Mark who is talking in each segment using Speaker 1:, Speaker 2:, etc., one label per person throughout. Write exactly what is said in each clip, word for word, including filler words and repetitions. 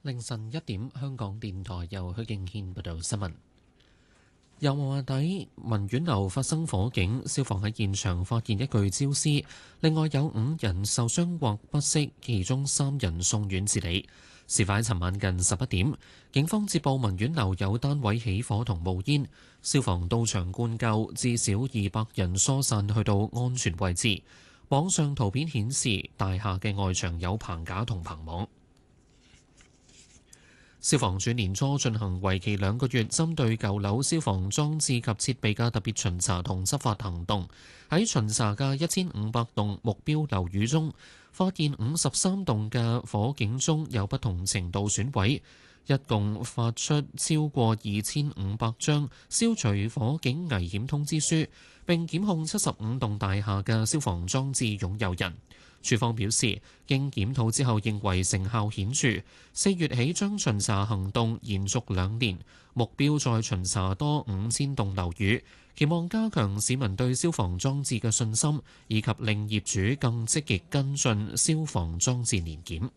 Speaker 1: 凌晨一點，香港電台由許敬軒報道新聞。油麻地文苑樓發生火警，消防喺現場發現一具焦屍，另外有五人受傷或不適，其中三人送院治理。事發喺尋晚近十一點，警方接報文苑樓有單位起火同冒煙，消防到場灌救，至少二百人疏散去到安全位置。網上圖片顯示大廈嘅外牆有棚架同棚網。消防處年初進行為期兩個月針對舊樓消防裝置及設備嘅特別巡查同執法行動，喺巡查嘅一千五百棟目標樓宇中，發現五十三棟嘅火警中有不同程度損毀，一共發出超過二千五百張消除火警危險通知書，並檢控七十五棟大廈嘅消防裝置擁有人。署方表示，經檢討之後認為成效顯著，四月起將巡查行動延續兩年，目標再巡查多五千棟樓宇，期望加強市民對消防裝置嘅信心，以及令業主更積極跟進消防裝置年檢。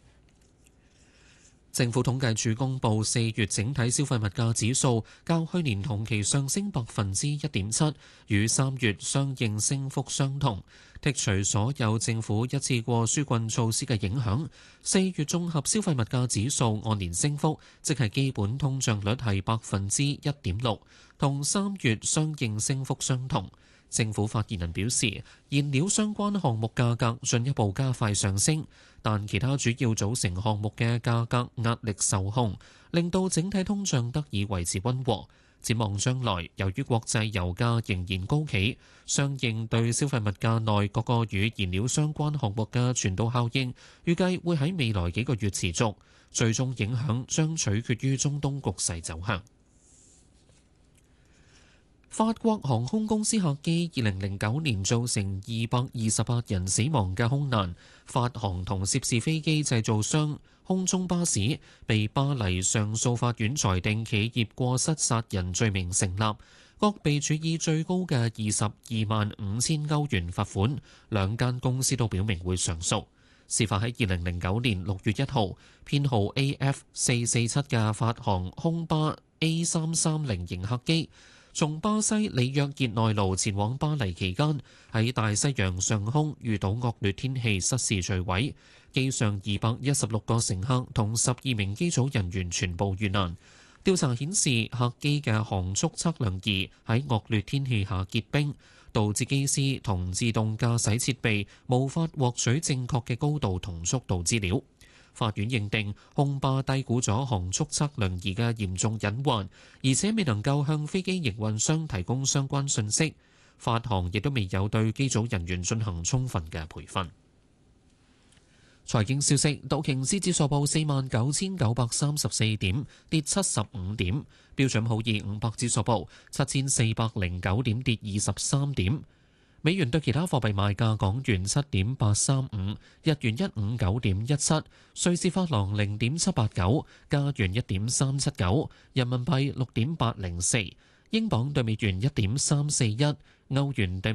Speaker 1: 政府統計處公布四月整體消費物價指數較去年同期上升百分之一點七，與三月相應升幅相同。剔除所有政府一次過紓困措施嘅影響，四月綜合消費物價指數按年升幅，即係基本通脹率係百分之一點六，同三月相應升幅相同。政府發言人表示，燃料相關項目價格進一步加快上升，但其他主要組成項目嘅價格壓力受控，令到整體通脹得以維持溫和。展望將來，由於國際油價仍然高企，相應對消費物價內各個與燃料相關項目嘅傳導效應，預計會喺未來幾個月持續，最終影響將取決於中東局勢走向。法國航空公司客機二零零九年造成二百二十八人死亡嘅空難，法航同涉事飛機製造商空中巴士被巴黎上訴法院裁定企業過失殺人罪名成立，各被處以最高嘅二十二萬五千歐元罰款。兩間公司都表明會上訴。事發喺二零零九年六月一號，編號 A F 四四七嘅法航空巴 A 三三零型客機，從巴西里約熱內盧前往巴黎期間，喺大西洋上空遇到惡劣天氣失事墜毀，機上二百一十六個乘客同十二名機組人員全部遇難。調查顯示，客機嘅航速測量儀喺惡劣天氣下結冰，導致機師同自動駕駛設備無法獲取正確嘅高度同速度資料。法院認定空巴低估咗航速測量儀嘅嚴重隱患，而且未能夠向飛機營運商提供相關信息。法航亦都未有對機組人員進行充分嘅培訓。財經消息：道瓊斯指數報四萬九千九百三十四點，跌七十五點；標準普爾五百指數報七千四百零九點，跌二十三點。美元對其他貨幣賣價：港元七點八三五，日元一五九點一七，瑞士法郎零點七八九，加元一點三七九，人民幣六點八零四，英鎊對美元一點三四一，歐元對